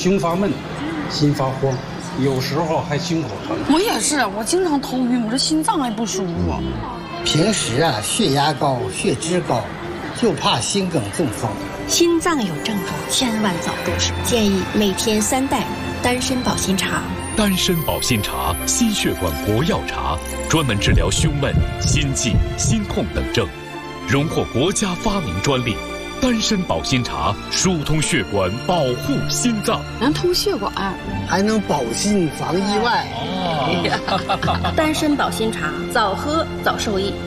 胸发闷、心发慌，有时候还心口疼。 我也是，我经常头晕，我这心脏还不舒服。 平时血压高、血脂高，就怕心梗中风。 心脏有症状，千万早重视。建议每天3袋丹参保心茶。 丹参保心茶，心血管国药茶，专门治疗胸闷、心悸、心痛等症，荣获国家发明专利。丹参保心茶疏通血管，保护心脏， 能通血管， 还能保心防意外。 丹参保心茶，早喝早受益。